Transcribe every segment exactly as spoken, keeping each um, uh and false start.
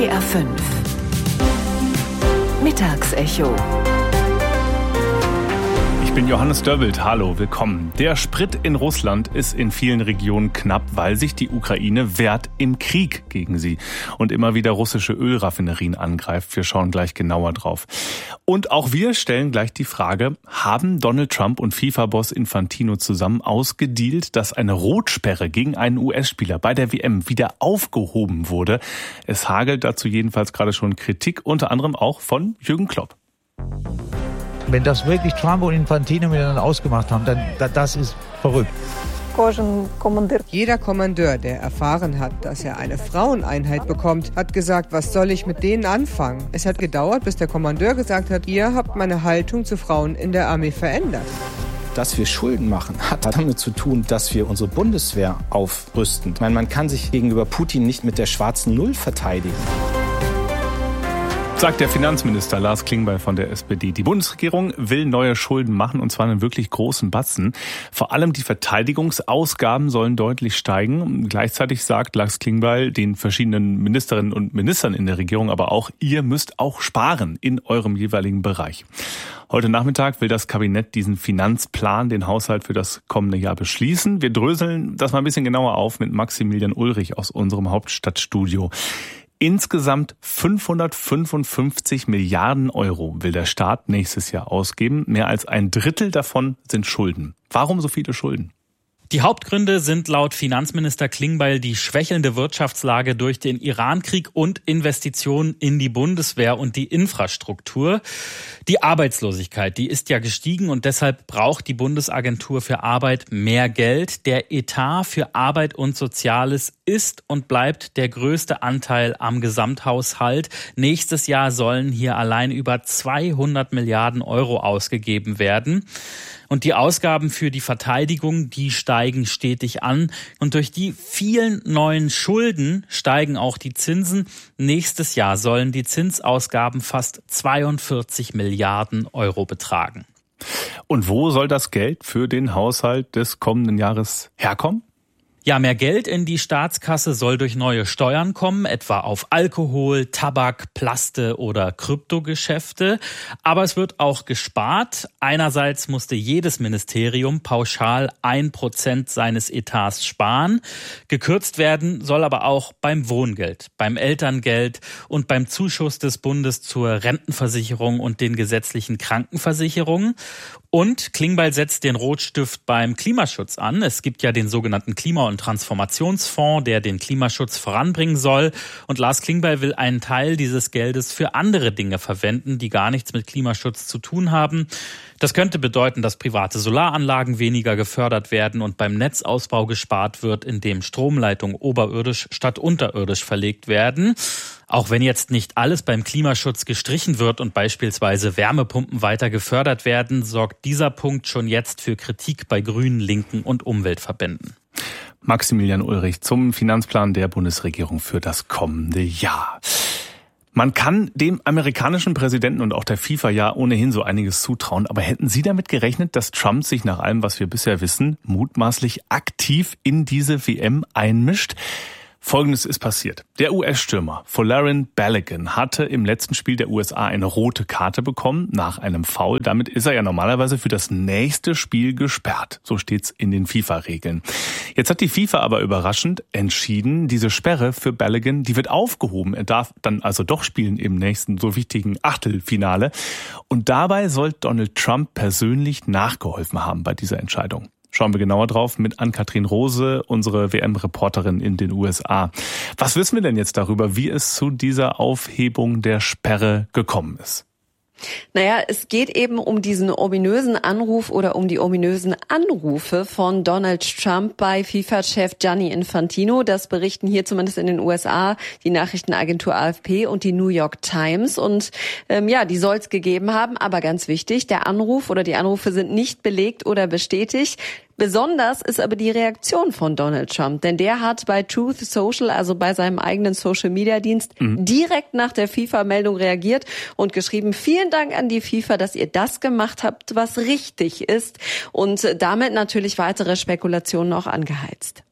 W D R fünf Mittagsecho. Ich bin Johannes Dörbelt. Hallo, willkommen. Der Sprit in Russland ist in vielen Regionen knapp, weil sich die Ukraine wehrt im Krieg gegen sie und immer wieder russische Ölraffinerien angreift. Wir schauen gleich genauer drauf. Und auch wir stellen gleich die Frage, haben Donald Trump und FIFA-Boss Infantino zusammen ausgedealt, dass eine Rotsperre gegen einen U S-Spieler bei der W M wieder aufgehoben wurde? Es hagelt dazu jedenfalls gerade schon Kritik, unter anderem auch von Jürgen Klopp. Wenn das wirklich Trump und Infantino miteinander ausgemacht haben, dann das ist verrückt. Jeder Kommandeur, der erfahren hat, dass er eine Fraueneinheit bekommt, hat gesagt, was soll ich mit denen anfangen? Es hat gedauert, bis der Kommandeur gesagt hat, ihr habt meine Haltung zu Frauen in der Armee verändert. Dass wir Schulden machen, hat damit zu tun, dass wir unsere Bundeswehr aufrüsten. Ich meine, man kann sich gegenüber Putin nicht mit der schwarzen Null verteidigen. Sagt der Finanzminister Lars Klingbeil von der S P D. Die Bundesregierung will neue Schulden machen, und zwar einen wirklich großen Batzen. Vor allem die Verteidigungsausgaben sollen deutlich steigen. Gleichzeitig sagt Lars Klingbeil den verschiedenen Ministerinnen und Ministern in der Regierung aber auch, ihr müsst auch sparen in eurem jeweiligen Bereich. Heute Nachmittag will das Kabinett diesen Finanzplan, den Haushalt für das kommende Jahr beschließen. Wir dröseln das mal ein bisschen genauer auf mit Maximilian Ulrich aus unserem Hauptstadtstudio. Insgesamt fünfhundertfünfundfünfzig Milliarden Euro will der Staat nächstes Jahr ausgeben. Mehr als ein Drittel davon sind Schulden. Warum so viele Schulden? Die Hauptgründe sind laut Finanzminister Klingbeil die schwächelnde Wirtschaftslage durch den Irankrieg und Investitionen in die Bundeswehr und die Infrastruktur. Die Arbeitslosigkeit, die ist ja gestiegen und deshalb braucht die Bundesagentur für Arbeit mehr Geld. Der Etat für Arbeit und Soziales ist und bleibt der größte Anteil am Gesamthaushalt. Nächstes Jahr sollen hier allein über zweihundert Milliarden Euro ausgegeben werden. Und die Ausgaben für die Verteidigung, die steigen stetig an. Und durch die vielen neuen Schulden steigen auch die Zinsen. Nächstes Jahr sollen die Zinsausgaben fast zweiundvierzig Milliarden Euro betragen. Und wo soll das Geld für den Haushalt des kommenden Jahres herkommen? Ja, mehr Geld in die Staatskasse soll durch neue Steuern kommen, etwa auf Alkohol, Tabak, Plaste oder Kryptogeschäfte. Aber es wird auch gespart. Einerseits musste jedes Ministerium pauschal ein Prozent seines Etats sparen. Gekürzt werden soll aber auch beim Wohngeld, beim Elterngeld und beim Zuschuss des Bundes zur Rentenversicherung und den gesetzlichen Krankenversicherungen. Und Klingbeil setzt den Rotstift beim Klimaschutz an. Es gibt ja den sogenannten Klima- und Transformationsfonds, der den Klimaschutz voranbringen soll. Und Lars Klingbeil will einen Teil dieses Geldes für andere Dinge verwenden, die gar nichts mit Klimaschutz zu tun haben. Das könnte bedeuten, dass private Solaranlagen weniger gefördert werden und beim Netzausbau gespart wird, indem Stromleitungen oberirdisch statt unterirdisch verlegt werden. Auch wenn jetzt nicht alles beim Klimaschutz gestrichen wird und beispielsweise Wärmepumpen weiter gefördert werden, sorgt dieser Punkt schon jetzt für Kritik bei Grünen, Linken und Umweltverbänden. Maximilian Ulrich zum Finanzplan der Bundesregierung für das kommende Jahr. Man kann dem amerikanischen Präsidenten und auch der FIFA ja ohnehin so einiges zutrauen. Aber hätten Sie damit gerechnet, dass Trump sich nach allem, was wir bisher wissen, mutmaßlich aktiv in diese W M einmischt? Folgendes ist passiert. Der U S-Stürmer Folarin Balogun hatte im letzten Spiel der U S A eine rote Karte bekommen nach einem Foul. Damit ist er ja normalerweise für das nächste Spiel gesperrt. So steht's in den FIFA-Regeln. Jetzt hat die FIFA aber überraschend entschieden, diese Sperre für Balogun, die wird aufgehoben. Er darf dann also doch spielen im nächsten so wichtigen Achtelfinale. Und dabei soll Donald Trump persönlich nachgeholfen haben bei dieser Entscheidung. Schauen wir genauer drauf mit Ann-Kathrin Rose, unsere W M-Reporterin in den U S A. Was wissen wir denn jetzt darüber, wie es zu dieser Aufhebung der Sperre gekommen ist? Naja, es geht eben um diesen ominösen Anruf oder um die ominösen Anrufe von Donald Trump bei FIFA-Chef Gianni Infantino. Das berichten hier zumindest in den U S A die Nachrichtenagentur A F P und die New York Times. Und ähm, ja, die soll es gegeben haben. Aber ganz wichtig, der Anruf oder die Anrufe sind nicht belegt oder bestätigt. Besonders ist aber die Reaktion von Donald Trump, denn der hat bei Truth Social, also bei seinem eigenen Social-Media-Dienst, mhm. direkt nach der FIFA-Meldung reagiert und geschrieben, vielen Dank an die FIFA, dass ihr das gemacht habt, was richtig ist, und damit natürlich weitere Spekulationen auch angeheizt.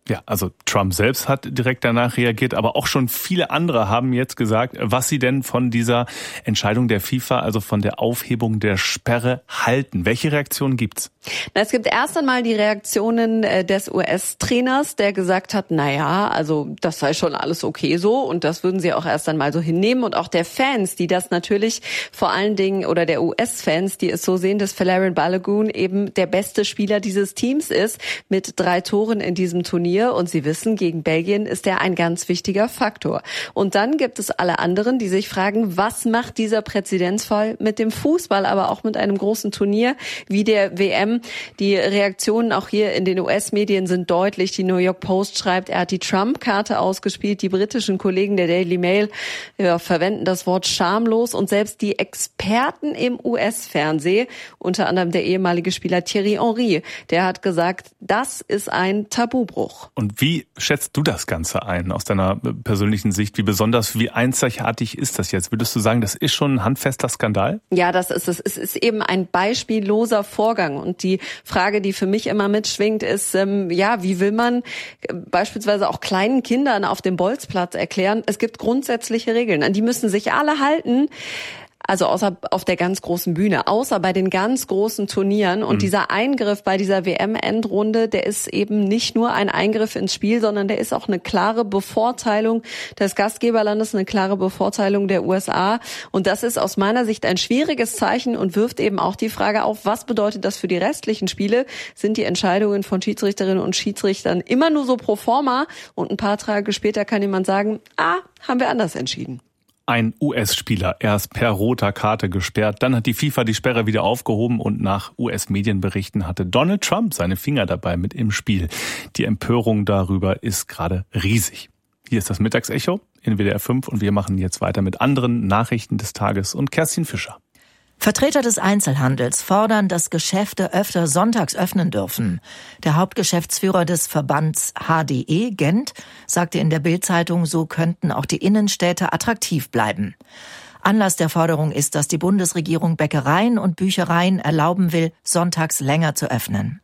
Ja, also Trump selbst hat direkt danach reagiert, aber auch schon viele andere haben jetzt gesagt, was sie denn von dieser Entscheidung der FIFA, also von der Aufhebung der Sperre, halten. Welche Reaktionen gibt's? Na, es gibt erst einmal die Reaktionen des U S-Trainers, der gesagt hat, na ja, also das sei schon alles okay so und das würden sie auch erst einmal so hinnehmen, und auch der Fans, die das natürlich vor allen Dingen, oder der U S-Fans, die es so sehen, dass Folarin Balogun eben der beste Spieler dieses Teams ist, mit drei Toren in diesem Turnier. Und Sie wissen, gegen Belgien ist er ein ganz wichtiger Faktor. Und dann gibt es alle anderen, die sich fragen, was macht dieser Präzedenzfall mit dem Fußball, aber auch mit einem großen Turnier wie der W M? Die Reaktionen auch hier in den U S-Medien sind deutlich. Die New York Post schreibt, er hat die Trump-Karte ausgespielt. Die britischen Kollegen der Daily Mail ja, verwenden das Wort schamlos. Und selbst die Experten im U S-Fernsehen, unter anderem der ehemalige Spieler Thierry Henry, der hat gesagt, das ist ein Tabubruch. Und wie schätzt du das Ganze ein aus deiner persönlichen Sicht? Wie besonders, wie einzigartig ist das jetzt? Würdest du sagen, das ist schon ein handfester Skandal? Ja, das ist es. Es ist eben ein beispielloser Vorgang. Und die Frage, die für mich immer mitschwingt, ist, ähm, ja, wie will man äh, beispielsweise auch kleinen Kindern auf dem Bolzplatz erklären, es gibt grundsätzliche Regeln, an die müssen sich alle halten. Also außer auf der ganz großen Bühne, außer bei den ganz großen Turnieren. Und mhm. dieser Eingriff bei dieser W M-Endrunde, der ist eben nicht nur ein Eingriff ins Spiel, sondern der ist auch eine klare Bevorteilung des Gastgeberlandes, eine klare Bevorteilung der U S A. Und das ist aus meiner Sicht ein schwieriges Zeichen und wirft eben auch die Frage auf, was bedeutet das für die restlichen Spiele? Sind die Entscheidungen von Schiedsrichterinnen und Schiedsrichtern immer nur so pro forma? Und ein paar Tage später kann jemand sagen, ah, haben wir anders entschieden. Ein U S-Spieler erst per roter Karte gesperrt, dann hat die FIFA die Sperre wieder aufgehoben und nach U S-Medienberichten hatte Donald Trump seine Finger dabei mit im Spiel. Die Empörung darüber ist gerade riesig. Hier ist das Mittagsecho in W D R fünf und wir machen jetzt weiter mit anderen Nachrichten des Tages und Kerstin Fischer. Vertreter des Einzelhandels fordern, dass Geschäfte öfter sonntags öffnen dürfen. Der Hauptgeschäftsführer des Verbands H D E, Gent, sagte in der Bild-Zeitung, so könnten auch die Innenstädte attraktiv bleiben. Anlass der Forderung ist, dass die Bundesregierung Bäckereien und Büchereien erlauben will, sonntags länger zu öffnen.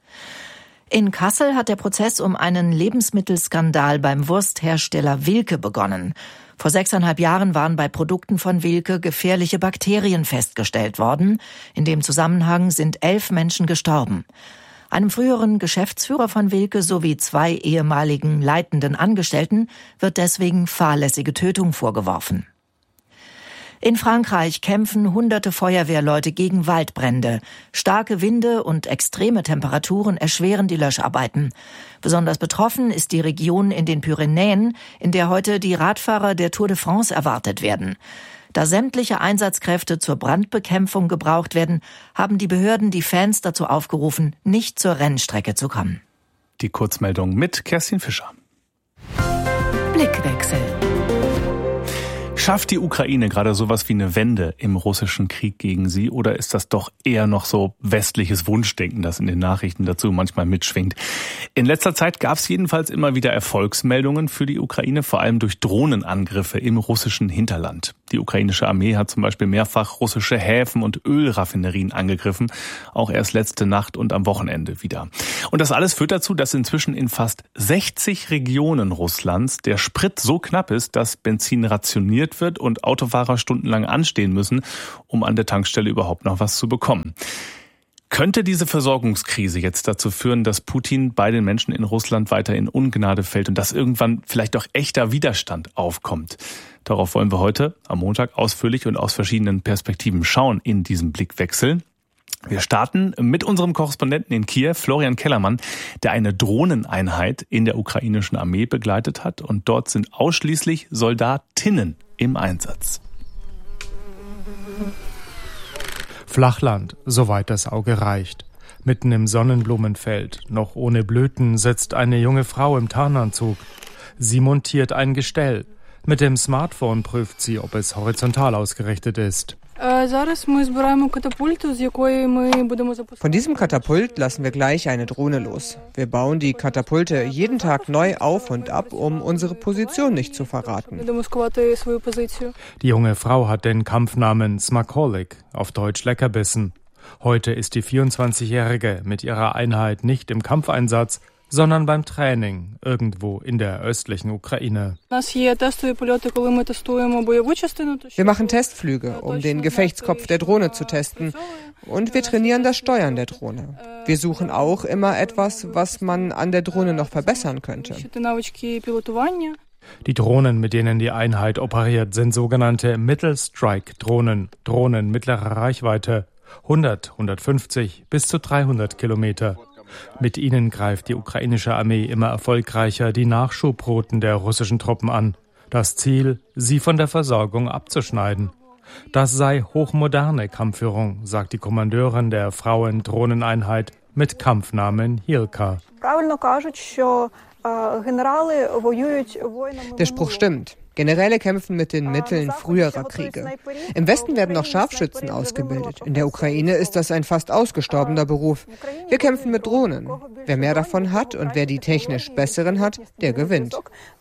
In Kassel hat der Prozess um einen Lebensmittelskandal beim Wursthersteller Wilke begonnen. Vor sechseinhalb Jahren waren bei Produkten von Wilke gefährliche Bakterien festgestellt worden. In dem Zusammenhang sind elf Menschen gestorben. Einem früheren Geschäftsführer von Wilke sowie zwei ehemaligen leitenden Angestellten wird deswegen fahrlässige Tötung vorgeworfen. In Frankreich kämpfen hunderte Feuerwehrleute gegen Waldbrände. Starke Winde und extreme Temperaturen erschweren die Löscharbeiten. Besonders betroffen ist die Region in den Pyrenäen, in der heute die Radfahrer der Tour de France erwartet werden. Da sämtliche Einsatzkräfte zur Brandbekämpfung gebraucht werden, haben die Behörden die Fans dazu aufgerufen, nicht zur Rennstrecke zu kommen. Die Kurzmeldung mit Kerstin Fischer. Blickwechsel. Schafft die Ukraine gerade sowas wie eine Wende im russischen Krieg gegen sie, oder ist das doch eher noch so westliches Wunschdenken, das in den Nachrichten dazu manchmal mitschwingt? In letzter Zeit gab es jedenfalls immer wieder Erfolgsmeldungen für die Ukraine, vor allem durch Drohnenangriffe im russischen Hinterland. Die ukrainische Armee hat zum Beispiel mehrfach russische Häfen und Ölraffinerien angegriffen, auch erst letzte Nacht und am Wochenende wieder. Und das alles führt dazu, dass inzwischen in fast sechzig Regionen Russlands der Sprit so knapp ist, dass Benzin rationiert wird und Autofahrer stundenlang anstehen müssen, um an der Tankstelle überhaupt noch was zu bekommen. Könnte diese Versorgungskrise jetzt dazu führen, dass Putin bei den Menschen in Russland weiter in Ungnade fällt und dass irgendwann vielleicht auch echter Widerstand aufkommt? Darauf wollen wir heute am Montag ausführlich und aus verschiedenen Perspektiven schauen in diesem Blickwechsel. Wir starten mit unserem Korrespondenten in Kiew, Florian Kellermann, der eine Drohneneinheit in der ukrainischen Armee begleitet hat. Und dort sind ausschließlich Soldatinnen im Einsatz. Flachland, soweit das Auge reicht. Mitten im Sonnenblumenfeld, noch ohne Blüten, sitzt eine junge Frau im Tarnanzug. Sie montiert ein Gestell. Mit dem Smartphone prüft sie, ob es horizontal ausgerichtet ist. Von diesem Katapult lassen wir gleich eine Drohne los. Wir bauen die Katapulte jeden Tag neu auf und ab, um unsere Position nicht zu verraten. Die junge Frau hat den Kampfnamen Smakolik, auf Deutsch Leckerbissen. Heute ist die vierundzwanzigjährige mit ihrer Einheit nicht im Kampfeinsatz, sondern beim Training irgendwo in der östlichen Ukraine. Wir machen Testflüge, um den Gefechtskopf der Drohne zu testen. Und wir trainieren das Steuern der Drohne. Wir suchen auch immer etwas, was man an der Drohne noch verbessern könnte. Die Drohnen, mit denen die Einheit operiert, sind sogenannte Mittelstrike-Drohnen, Drohnen mittlerer Reichweite, hundert, hundertfünfzig bis zu dreihundert Kilometer. Mit ihnen greift die ukrainische Armee immer erfolgreicher die Nachschubrouten der russischen Truppen an. Das Ziel, sie von der Versorgung abzuschneiden. Das sei hochmoderne Kampfführung, sagt die Kommandeurin der Frauen-Drohneneinheit mit Kampfnamen Hilka. Der Spruch stimmt. Generäle kämpfen mit den Mitteln früherer Kriege. Im Westen werden auch Scharfschützen ausgebildet. In der Ukraine ist das ein fast ausgestorbener Beruf. Wir kämpfen mit Drohnen. Wer mehr davon hat und wer die technisch besseren hat, der gewinnt.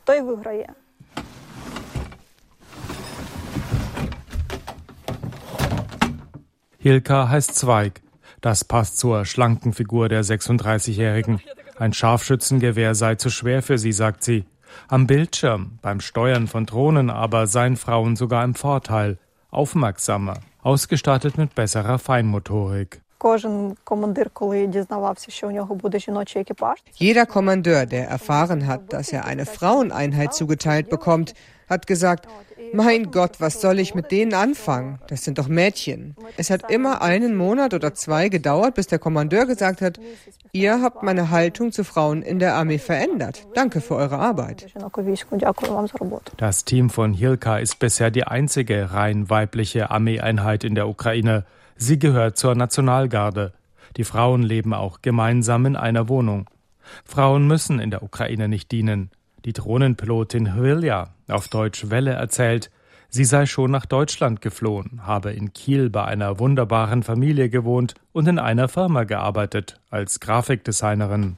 Hilka heißt Zweig. Das passt zur schlanken Figur der sechsunddreißigjährigen. Ein Scharfschützengewehr sei zu schwer für sie, sagt sie. Am Bildschirm, beim Steuern von Drohnen aber seien Frauen sogar im Vorteil. Aufmerksamer, ausgestattet mit besserer Feinmotorik. Jeder Kommandeur, der erfahren hat, dass er eine Fraueneinheit zugeteilt bekommt, hat gesagt, mein Gott, was soll ich mit denen anfangen? Das sind doch Mädchen. Es hat immer einen Monat oder zwei gedauert, bis der Kommandeur gesagt hat, ihr habt meine Haltung zu Frauen in der Armee verändert. Danke für eure Arbeit. Das Team von Hilka ist bisher die einzige rein weibliche Armeeeinheit in der Ukraine. Sie gehört zur Nationalgarde. Die Frauen leben auch gemeinsam in einer Wohnung. Frauen müssen in der Ukraine nicht dienen. Die Drohnenpilotin Hvilja, auf Deutsch Welle, erzählt, sie sei schon nach Deutschland geflohen, habe in Kiel bei einer wunderbaren Familie gewohnt und in einer Firma gearbeitet, als Grafikdesignerin.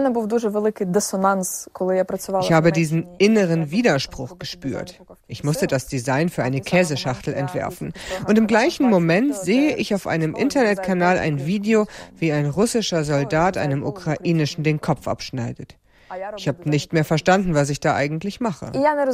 Ich habe diesen inneren Widerspruch gespürt. Ich musste das Design für eine Käseschachtel entwerfen. Und im gleichen Moment sehe ich auf einem Internetkanal ein Video, wie ein russischer Soldat einem Ukrainischen den Kopf abschneidet. Ich habe nicht mehr verstanden, was ich da eigentlich mache.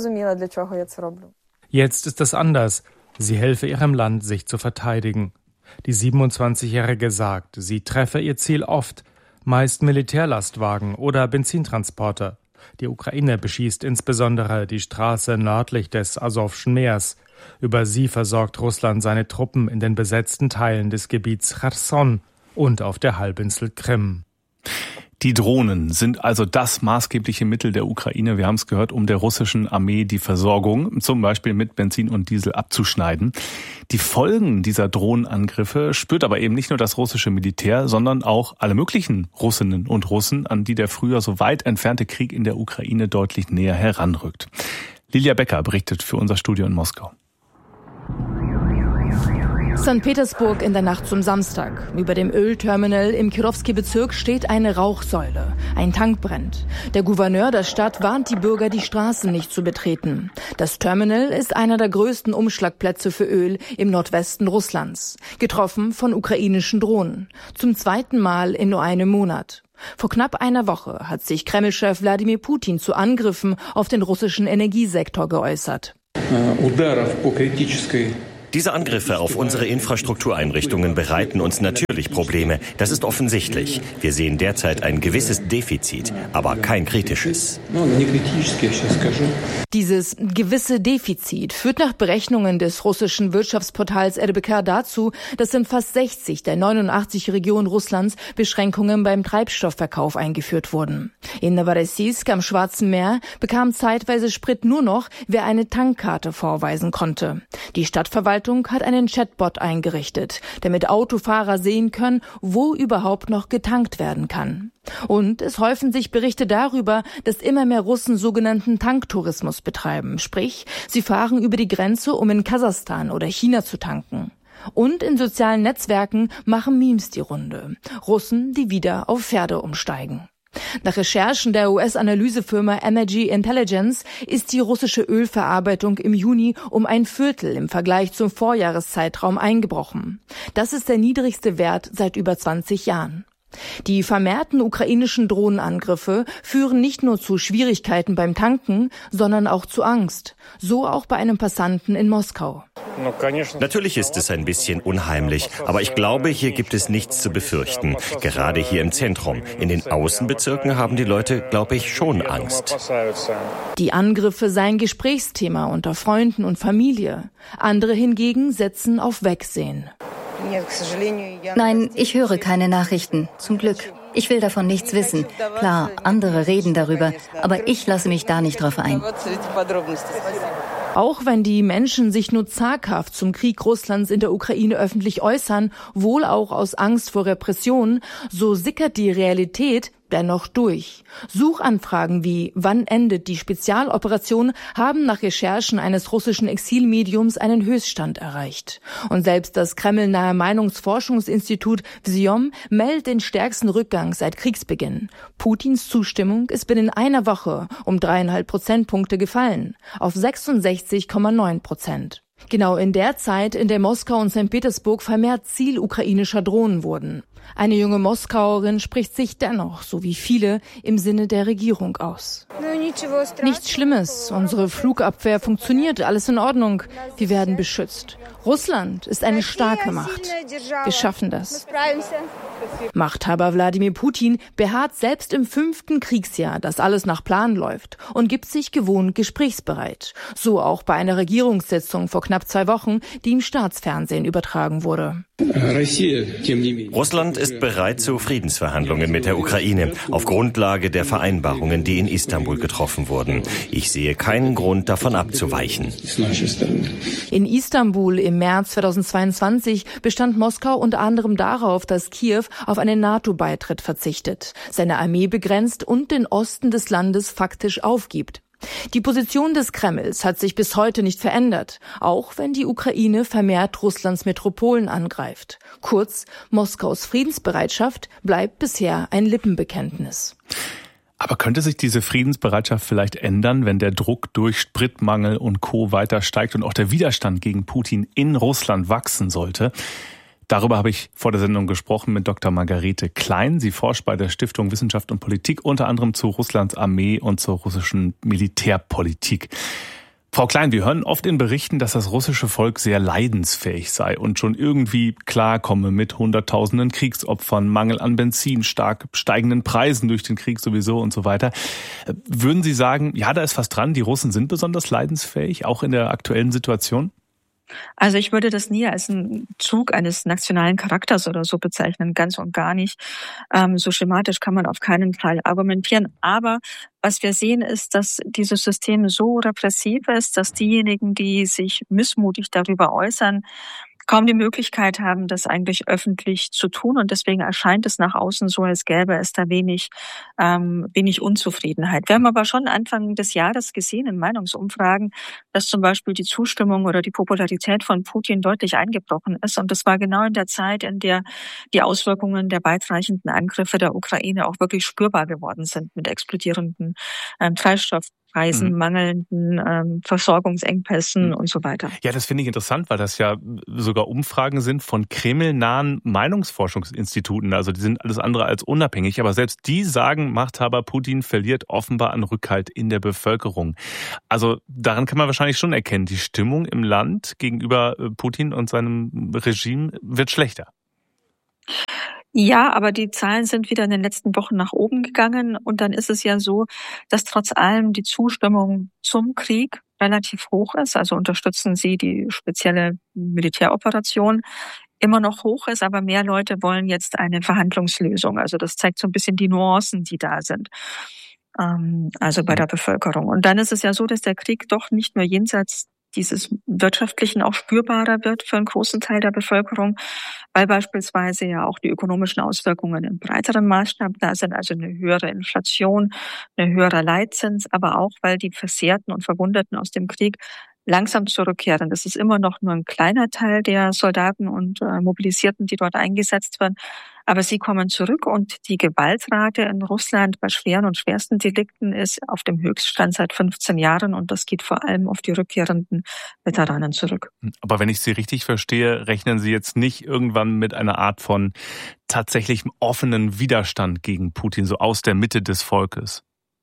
Jetzt ist es anders. Sie helfe ihrem Land, sich zu verteidigen. Die siebenundzwanzigjährige sagt, sie treffe ihr Ziel oft, meist Militärlastwagen oder Benzintransporter. Die Ukraine beschießt insbesondere die Straße nördlich des Asowschen Meers. Über sie versorgt Russland seine Truppen in den besetzten Teilen des Gebiets Cherson und auf der Halbinsel Krim. Die Drohnen sind also das maßgebliche Mittel der Ukraine, wir haben es gehört, um der russischen Armee die Versorgung, zum Beispiel mit Benzin und Diesel, abzuschneiden. Die Folgen dieser Drohnenangriffe spürt aber eben nicht nur das russische Militär, sondern auch alle möglichen Russinnen und Russen, an die der früher so weit entfernte Krieg in der Ukraine deutlich näher heranrückt. Lilia Becker berichtet für unser Studio in Moskau. Sankt Petersburg in der Nacht zum Samstag. Über dem Ölterminal im Kirovski-Bezirk steht eine Rauchsäule. Ein Tank brennt. Der Gouverneur der Stadt warnt die Bürger, die Straßen nicht zu betreten. Das Terminal ist einer der größten Umschlagplätze für Öl im Nordwesten Russlands. Getroffen von ukrainischen Drohnen. Zum zweiten Mal in nur einem Monat. Vor knapp einer Woche hat sich Kreml-Chef Wladimir Putin zu Angriffen auf den russischen Energiesektor geäußert. Diese Angriffe auf unsere Infrastruktureinrichtungen bereiten uns natürlich Probleme. Das ist offensichtlich. Wir sehen derzeit ein gewisses Defizit, aber kein kritisches. Dieses gewisse Defizit führt nach Berechnungen des russischen Wirtschaftsportals R B K dazu, dass in fast sechzig der neunundachtzig Regionen Russlands Beschränkungen beim Treibstoffverkauf eingeführt wurden. In Novorossiysk am Schwarzen Meer bekam zeitweise Sprit nur noch, wer eine Tankkarte vorweisen konnte. Die Stadtverwaltung hat einen Chatbot eingerichtet, damit Autofahrer sehen können, wo überhaupt noch getankt werden kann. Und es häufen sich Berichte darüber, dass immer mehr Russen sogenannten Tanktourismus betreiben. Sprich, sie fahren über die Grenze, um in Kasachstan oder China zu tanken. Und in sozialen Netzwerken machen Memes die Runde. Russen, die wieder auf Pferde umsteigen. Nach Recherchen der U S-Analysefirma Energy Intelligence ist die russische Ölverarbeitung im Juni um ein Viertel im Vergleich zum Vorjahreszeitraum eingebrochen. Das ist der niedrigste Wert seit über zwanzig Jahren. Die vermehrten ukrainischen Drohnenangriffe führen nicht nur zu Schwierigkeiten beim Tanken, sondern auch zu Angst. So auch bei einem Passanten in Moskau. Natürlich ist es ein bisschen unheimlich, aber ich glaube, hier gibt es nichts zu befürchten. Gerade hier im Zentrum. In den Außenbezirken haben die Leute, glaube ich, schon Angst. Die Angriffe seien Gesprächsthema unter Freunden und Familie. Andere hingegen setzen auf Wegsehen. Nein, ich höre keine Nachrichten. Zum Glück. Ich will davon nichts wissen. Klar, andere reden darüber, aber ich lasse mich da nicht drauf ein. Auch wenn die Menschen sich nur zaghaft zum Krieg Russlands in der Ukraine öffentlich äußern, wohl auch aus Angst vor Repression, so sickert die Realität dennoch durch. Suchanfragen wie "Wann endet die Spezialoperation?" haben nach Recherchen eines russischen Exilmediums einen Höchststand erreicht. Und selbst das kremlnahe Meinungsforschungsinstitut Vsiom meldet den stärksten Rückgang seit Kriegsbeginn. Putins Zustimmung ist binnen einer Woche um dreieinhalb Prozentpunkte gefallen, auf sechsundsechzig Komma neun Prozent. Genau in der Zeit, in der Moskau und Sankt Petersburg vermehrt Ziel ukrainischer Drohnen wurden. Eine junge Moskauerin spricht sich dennoch, so wie viele, im Sinne der Regierung aus. Nichts Schlimmes, unsere Flugabwehr funktioniert, alles in Ordnung, wir werden beschützt. Russland ist eine starke Macht. Wir schaffen das. Machthaber Wladimir Putin beharrt selbst im fünften Kriegsjahr, dass alles nach Plan läuft und gibt sich gewohnt gesprächsbereit. So auch bei einer Regierungssitzung vor knapp zwei Wochen, die im Staatsfernsehen übertragen wurde. Russland ist bereit zu Friedensverhandlungen mit der Ukraine auf Grundlage der Vereinbarungen, die in Istanbul getroffen wurden. Ich sehe keinen Grund, davon abzuweichen. In Istanbul im März zweitausendzweiundzwanzig bestand Moskau unter anderem darauf, dass Kiew auf einen NATO-Beitritt verzichtet, seine Armee begrenzt und den Osten des Landes faktisch aufgibt. Die Position des Kremls hat sich bis heute nicht verändert, auch wenn die Ukraine vermehrt Russlands Metropolen angreift. Kurz, Moskaus Friedensbereitschaft bleibt bisher ein Lippenbekenntnis. Aber könnte sich diese Friedensbereitschaft vielleicht ändern, wenn der Druck durch Spritmangel und Co. weiter steigt und auch der Widerstand gegen Putin in Russland wachsen sollte? Darüber habe ich vor der Sendung gesprochen mit Doktor Margarete Klein. Sie forscht bei der Stiftung Wissenschaft und Politik unter anderem zu Russlands Armee und zur russischen Militärpolitik. Frau Klein, wir hören oft in Berichten, dass das russische Volk sehr leidensfähig sei und schon irgendwie klarkomme mit hunderttausenden Kriegsopfern, Mangel an Benzin, stark steigenden Preisen durch den Krieg sowieso und so weiter. Würden Sie sagen, ja, da ist was dran, die Russen sind besonders leidensfähig, auch in der aktuellen Situation? Also ich würde das nie als einen Zug eines nationalen Charakters oder so bezeichnen, ganz und gar nicht. Ähm, so schematisch kann man auf keinen Fall argumentieren. Aber was wir sehen, ist, dass dieses System so repressiv ist, dass diejenigen, die sich missmutig darüber äußern, kaum die Möglichkeit haben, das eigentlich öffentlich zu tun. Und deswegen erscheint es nach außen so, als gäbe es da wenig, ähm, wenig Unzufriedenheit. Wir haben aber schon Anfang des Jahres gesehen in Meinungsumfragen, dass zum Beispiel die Zustimmung oder die Popularität von Putin deutlich eingebrochen ist. Und das war genau in der Zeit, in der die Auswirkungen der weitreichenden Angriffe der Ukraine auch wirklich spürbar geworden sind mit explodierenden ähm, Treibstoff. Preisen, mhm. mangelnden ähm, Versorgungsengpässen mhm. und so weiter. Ja, das finde ich interessant, weil das ja sogar Umfragen sind von kremlnahen Meinungsforschungsinstituten. Also die sind alles andere als unabhängig. Aber selbst die sagen, Machthaber Putin verliert offenbar an Rückhalt in der Bevölkerung. Also daran kann man wahrscheinlich schon erkennen, die Stimmung im Land gegenüber Putin und seinem Regime wird schlechter. Ja, aber die Zahlen sind wieder in den letzten Wochen nach oben gegangen. Und dann ist es ja so, dass trotz allem die Zustimmung zum Krieg relativ hoch ist. Also unterstützen sie die spezielle Militäroperation immer noch hoch ist. Aber mehr Leute wollen jetzt eine Verhandlungslösung. Also das zeigt so ein bisschen die Nuancen, die da sind. Ähm, also bei der Bevölkerung. Und dann ist es ja so, dass der Krieg doch nicht nur jenseits dieses Wirtschaftlichen auch spürbarer wird für einen großen Teil der Bevölkerung, weil beispielsweise ja auch die ökonomischen Auswirkungen im breiteren Maßstab da sind, also eine höhere Inflation, eine höhere Leitzins, aber auch, weil die Versehrten und Verwundeten aus dem Krieg langsam zurückkehren. Das ist immer noch nur ein kleiner Teil der Soldaten und äh, Mobilisierten, die dort eingesetzt werden. Aber sie kommen zurück und die Gewaltrate in Russland bei schweren und schwersten Delikten ist auf dem Höchststand seit fünfzehn Jahren und das geht vor allem auf die rückkehrenden Veteranen zurück. Aber wenn ich Sie richtig verstehe, rechnen Sie jetzt nicht irgendwann mit einer Art von tatsächlichem offenen Widerstand gegen Putin, so aus der Mitte des Volkes?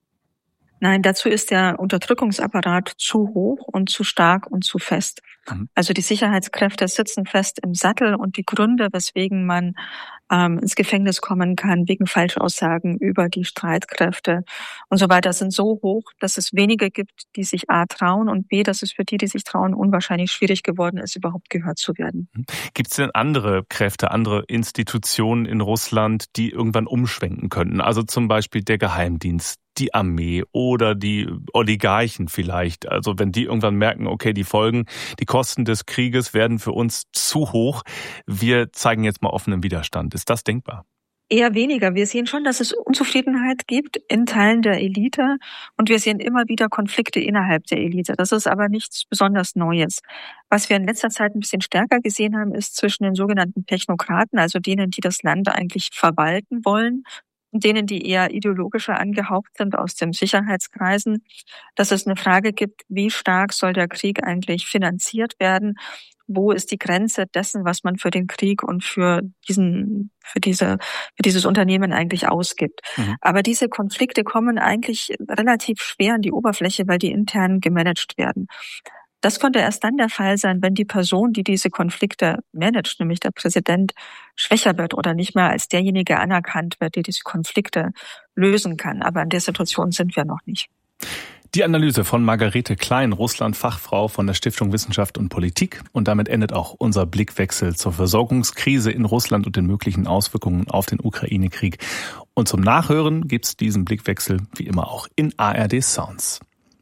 Nein, dazu ist der Unterdrückungsapparat zu hoch und zu stark und zu fest. Mhm. Also die Sicherheitskräfte sitzen fest im Sattel und die Gründe, weswegen man ähm, ins Gefängnis kommen kann, wegen Falschaussagen über die Streitkräfte und so weiter, sind so hoch, dass es wenige gibt, die sich A trauen und B, dass es für die, die sich trauen, unwahrscheinlich schwierig geworden ist, überhaupt gehört zu werden. Gibt es denn andere Kräfte, andere Institutionen in Russland, die irgendwann umschwenken könnten? Also zum Beispiel der Geheimdienst, die Armee oder die Oligarchen vielleicht. Also wenn die irgendwann merken, okay, die Folgen, die Kosten des Krieges werden für uns zu hoch, wir zeigen jetzt mal offenen Widerstand. Ist das denkbar? Eher weniger. Wir sehen schon, dass es Unzufriedenheit gibt in Teilen der Elite und wir sehen immer wieder Konflikte innerhalb der Elite. Das ist aber nichts besonders Neues. Was wir in letzter Zeit ein bisschen stärker gesehen haben, ist zwischen den sogenannten Technokraten, also denen, die das Land eigentlich verwalten wollen, und denen, die eher ideologischer angehaucht sind aus den Sicherheitskreisen, dass es eine Frage gibt, wie stark soll der Krieg eigentlich finanziert werden? Wo ist die Grenze dessen, was man für den Krieg und für diesen, für diese, für dieses Unternehmen eigentlich ausgibt? Mhm. Aber diese Konflikte kommen eigentlich relativ schwer an die Oberfläche, weil die intern gemanagt werden. Das konnte erst dann der Fall sein, wenn die Person, die diese Konflikte managt, nämlich der Präsident, schwächer wird oder nicht mehr als derjenige anerkannt wird, der diese Konflikte lösen kann. Aber in der Situation sind wir noch nicht. Die Analyse von Margarete Klein, Russland-Fachfrau von der Stiftung Wissenschaft und Politik. Und damit endet auch unser Blickwechsel zur Versorgungskrise in Russland und den möglichen Auswirkungen auf den Ukraine-Krieg. Und zum Nachhören gibt's diesen Blickwechsel wie immer auch in A R D Sounds.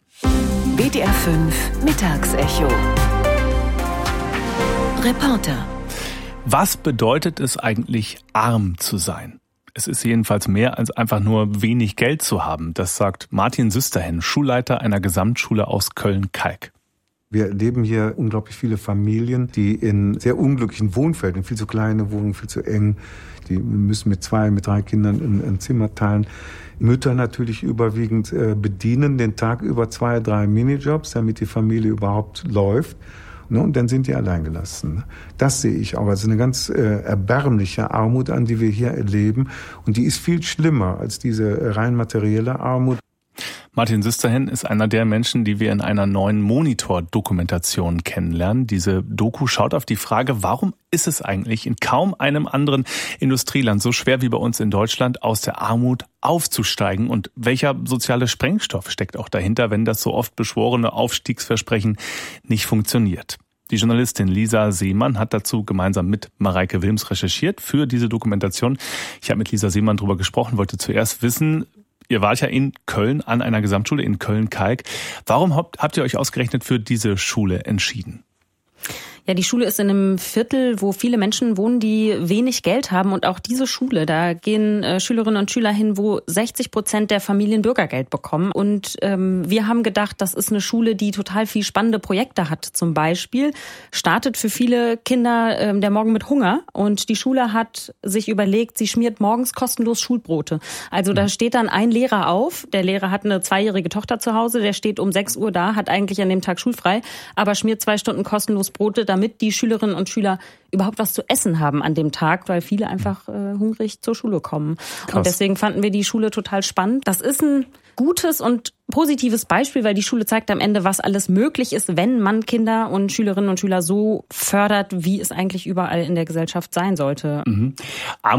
B D R fünf Mittagsecho. Reporter. Was bedeutet es eigentlich, arm zu sein? Es ist jedenfalls mehr als einfach nur wenig Geld zu haben. Das sagt Martin Süsterhen, Schulleiter einer Gesamtschule aus Köln-Kalk. Wir erleben hier unglaublich viele Familien, die in sehr unglücklichen Wohnfeldern, viel zu kleine Wohnungen, viel zu eng, die müssen mit zwei, mit drei Kindern ein, ein Zimmer teilen. Mütter natürlich überwiegend äh, bedienen den Tag über zwei, drei Minijobs, damit die Familie überhaupt läuft. Ne? Und dann sind die alleingelassen. Das sehe ich auch als eine ganz äh, erbärmliche Armut an, die wir hier erleben. Und die ist viel schlimmer als diese rein materielle Armut. Martin Süsterhen ist einer der Menschen, die wir in einer neuen Monitor-Dokumentation kennenlernen. Diese Doku schaut auf die Frage, warum ist es eigentlich in kaum einem anderen Industrieland so schwer wie bei uns in Deutschland, aus der Armut aufzusteigen? Und welcher soziale Sprengstoff steckt auch dahinter, wenn das so oft beschworene Aufstiegsversprechen nicht funktioniert? Die Journalistin Lisa Seemann hat dazu gemeinsam mit Mareike Wilms recherchiert für diese Dokumentation. Ich habe mit Lisa Seemann darüber gesprochen, wollte zuerst wissen, ihr wart ja in Köln an einer Gesamtschule in Köln-Kalk. Warum habt, habt ihr euch ausgerechnet für diese Schule entschieden? Ja, die Schule ist in einem Viertel, wo viele Menschen wohnen, die wenig Geld haben. Und auch diese Schule, da gehen äh, Schülerinnen und Schüler hin, wo sechzig Prozent der Familien Bürgergeld bekommen. Und ähm, wir haben gedacht, das ist eine Schule, die total viel spannende Projekte hat. Zum Beispiel startet für viele Kinder ähm, der Morgen mit Hunger. Und die Schule hat sich überlegt, sie schmiert morgens kostenlos Schulbrote. Also da steht dann ein Lehrer auf. Der Lehrer hat eine zweijährige Tochter zu Hause. Der steht um sechs Uhr da, hat eigentlich an dem Tag schulfrei, aber schmiert zwei Stunden kostenlos Brote, damit die Schülerinnen und Schüler überhaupt was zu essen haben an dem Tag, weil viele einfach äh, hungrig zur Schule kommen. Krass. Und deswegen fanden wir die Schule total spannend. Das ist ein gutes und positives Beispiel, weil die Schule zeigt am Ende, was alles möglich ist, wenn man Kinder und Schülerinnen und Schüler so fördert, wie es eigentlich überall in der Gesellschaft sein sollte. Mhm.